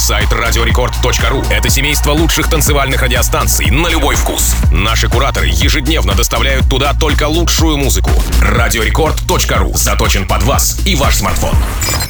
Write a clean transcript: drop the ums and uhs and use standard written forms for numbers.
Сайт радиорекорд.ру — это семейство лучших танцевальных радиостанций на любой вкус. Наши кураторы ежедневно доставляют туда только лучшую музыку. Радиорекорд.ру заточен под вас и ваш смартфон.